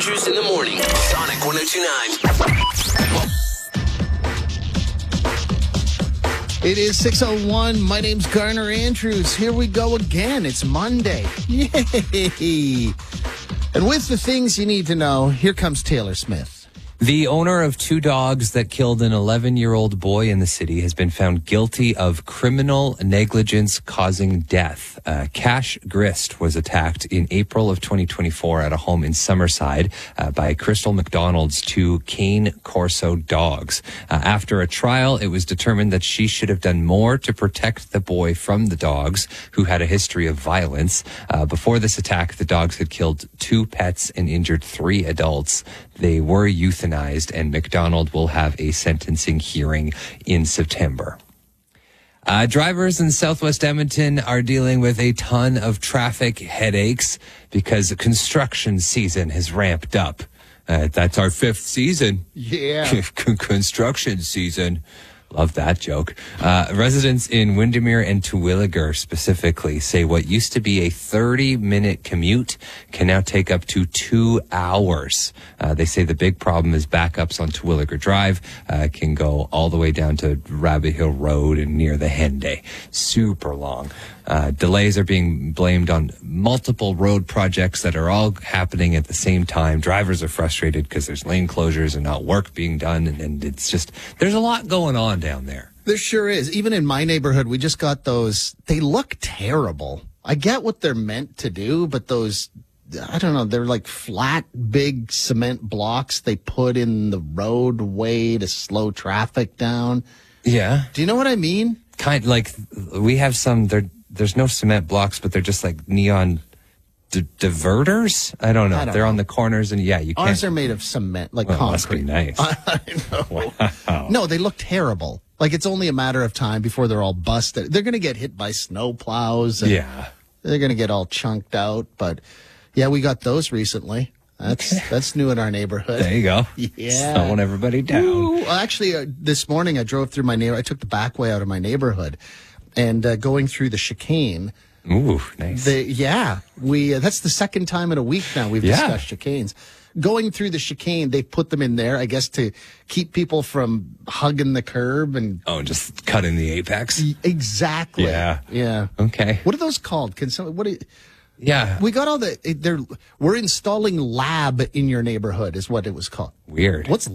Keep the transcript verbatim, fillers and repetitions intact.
Andrews in the morning. Sonic one oh two point nine. It is six oh one. My name's Garner Andrews. Here we go again. It's Monday. Yay! And with the things you need to know, here comes Taylor Smith. The owner of two dogs that killed an eleven-year-old boy in the city has been found guilty of criminal negligence causing death. Uh, Cash Grist was attacked in April of twenty twenty-four at a home in Summerside uh, by Crystal McDonald's two Cane Corso dogs. Uh, after a trial, it was determined that she should have done more to protect the boy from the dogs, who had a history of violence. Uh, before this attack, the dogs had killed two pets and injured three adults. They were euthanized, and McDonald will have a sentencing hearing in September. Uh, drivers in Southwest Edmonton are dealing with a ton of traffic headaches because construction season has ramped up. Uh, that's our fifth season. Yeah. Construction season. Love that joke. Uh, residents in Windermere and Terwillegar specifically say what used to be a thirty-minute commute can now take up to two hours. Uh, they say the big problem is backups on Terwillegar Drive uh, can go all the way down to Rabbit Hill Road and near the Henday. Super long. Uh, delays are being blamed on multiple road projects that are all happening at the same time. Drivers are frustrated because there's lane closures and not work being done. And, and it's just, there's a lot going on down there. There sure is. Even in my neighborhood, we just got those. They look terrible. I get what they're meant to do, but those, I don't know, they're like flat, big cement blocks they put in the roadway to slow traffic down. Yeah. Do you know what I mean? Kind like we have some, they're, there's no cement blocks, but they're just like neon d- diverters. I don't know. I don't they're know. on the corners, and yeah, you can't. Ours are made of cement, like Well, concrete. must be nice. I know. Wow. No, they look terrible. Like it's only a matter of time before they're all busted. They're going to get hit by snow plows. And Yeah. They're going to get all chunked out. But yeah, we got those recently. That's Okay. that's new in our neighborhood. There you go. Yeah. Slowing everybody down. Ooh, well, actually, uh, this morning I drove through my neighbor. I took the back way out of my neighborhood, and uh, going through the chicane. Ooh, nice. The, yeah, we. Uh, that's the second time in a week now we've Yeah. discussed chicanes. Going through the chicane, they put them in there, I guess, to keep people from hugging the curb and oh, just cutting the apex. exactly. Yeah. Yeah. Okay. What are those called? Can some what? Are, Yeah. we got all the. They're we're installing lab in your neighborhood is what it was called. Weird. What's